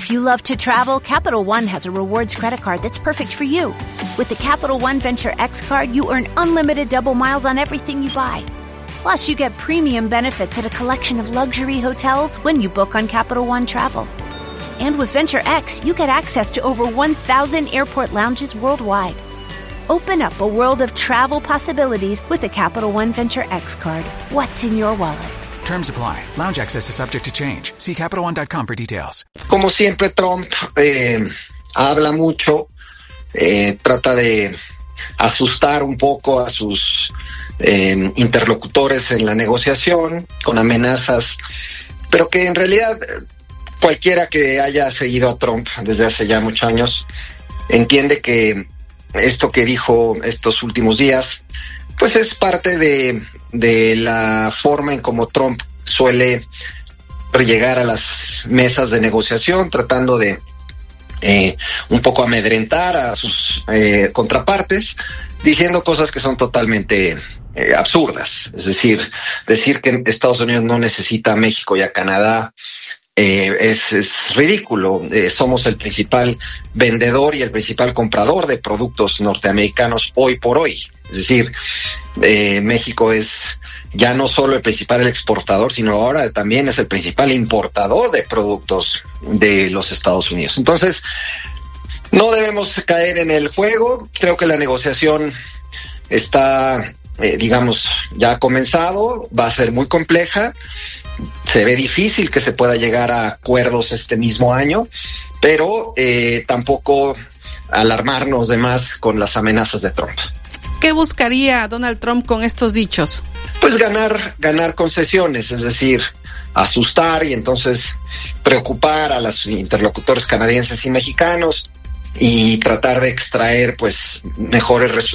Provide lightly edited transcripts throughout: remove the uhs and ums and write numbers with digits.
If you love to travel, Capital One has a rewards credit card that's perfect for you. With the Capital One Venture X card, you earn unlimited double miles on everything you buy. Plus, you get premium benefits at a collection of luxury hotels when you book on Capital One Travel. And with Venture X, you get access to over 1,000 airport lounges worldwide. Open up a world of travel possibilities with the Capital One Venture X card. What's in your wallet? Terms apply. Lounge access is subject to change. See CapitalOne.com for details. Como siempre, Trump habla mucho, trata de asustar un poco a sus interlocutores en la negociación con amenazas, pero que en realidad cualquiera que haya seguido a Trump desde hace ya muchos años entiende que esto que dijo estos últimos días pues es parte de la forma en cómo Trump suele llegar a las mesas de negociación, tratando de un poco amedrentar a sus contrapartes, diciendo cosas que son totalmente absurdas. Es decir que Estados Unidos no necesita a México y a Canadá es ridículo. Somos el principal vendedor y el principal comprador de productos norteamericanos hoy por hoy. Es decir, México es ya no solo el principal exportador, sino ahora también es el principal importador de productos de los Estados Unidos. Entonces, no debemos caer en el juego. Creo que la negociación está, ya ha comenzado. Va a ser muy compleja. Se ve difícil que se pueda llegar a acuerdos este mismo año, pero tampoco alarmarnos de más con las amenazas de Trump. ¿Qué buscaría Donald Trump con estos dichos? Pues ganar concesiones, es decir, asustar y entonces preocupar a los interlocutores canadienses y mexicanos y tratar de extraer pues mejores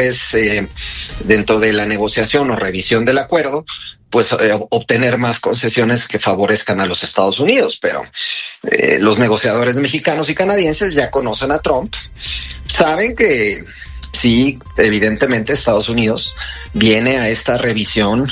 dentro de la negociación o revisión del acuerdo, pues obtener más concesiones que favorezcan a los Estados Unidos. Pero los negociadores mexicanos y canadienses ya conocen a Trump, saben que sí, evidentemente Estados Unidos viene a esta revisión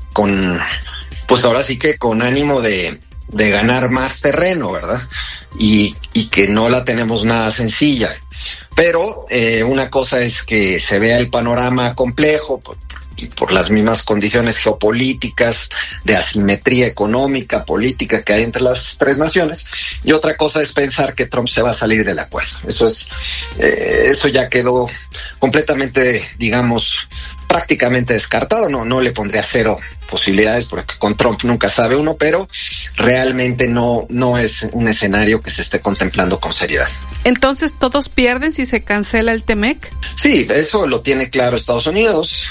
pues ahora sí que con ánimo de ganar más terreno, ¿verdad? Y que no la tenemos nada sencilla. Pero una cosa es que se vea el panorama complejo por las mismas condiciones geopolíticas, de asimetría económica, política que hay entre las tres naciones, y otra cosa es pensar que Trump se va a salir del acuerdo. Eso ya quedó completamente, prácticamente descartado. No le pondría cero posibilidades, porque con Trump nunca sabe uno, pero realmente no es un escenario que se esté contemplando con seriedad. Entonces, ¿todos pierden si se cancela el TEMEC? Sí, eso lo tiene claro Estados Unidos.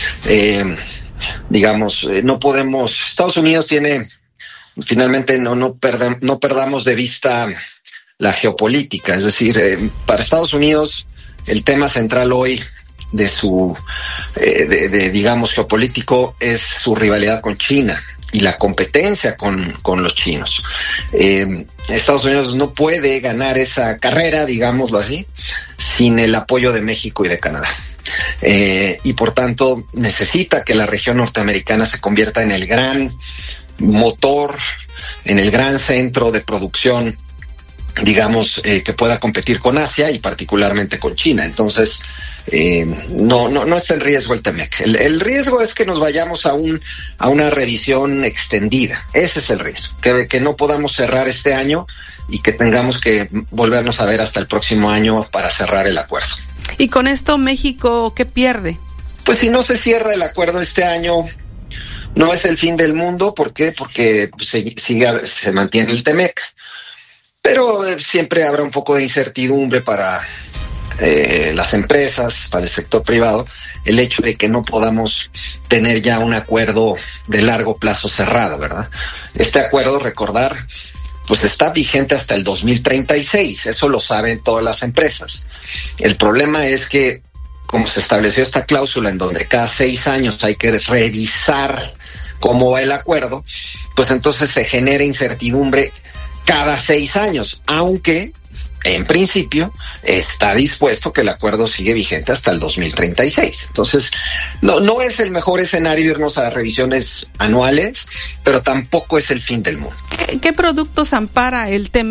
No podemos. Estados Unidos tiene, finalmente, no perdamos de vista la geopolítica. Es decir, para Estados Unidos, el tema central hoy de su, geopolítico es su rivalidad con China y la competencia con los chinos. Estados Unidos no puede ganar esa carrera, digámoslo así, sin el apoyo de México y de Canadá. Y por tanto necesita que la región norteamericana se convierta en el gran motor, en el gran centro de producción, que pueda competir con Asia y particularmente con China. Entonces, no es el riesgo el TEMEC. El riesgo es que nos vayamos a una revisión extendida. Ese es el riesgo, que no podamos cerrar este año y que tengamos que volvernos a ver hasta el próximo año para cerrar el acuerdo. ¿Y con esto México qué pierde? Pues si no se cierra el acuerdo este año, no es el fin del mundo. ¿Por qué? Porque se mantiene el TEMEC, pero siempre habrá un poco de incertidumbre para las empresas, para el sector privado, el hecho de que no podamos tener ya un acuerdo de largo plazo cerrado, ¿verdad? Este acuerdo, recordar, pues está vigente hasta el 2036, eso lo saben todas las empresas. El problema es que, como se estableció esta cláusula en donde cada 6 años hay que revisar cómo va el acuerdo, pues entonces se genera incertidumbre cada 6 años, aunque en principio está dispuesto que el acuerdo sigue vigente hasta el 2036. Entonces, no es el mejor escenario irnos a revisiones anuales, pero tampoco es el fin del mundo. ¿Qué productos ampara el TEMEC?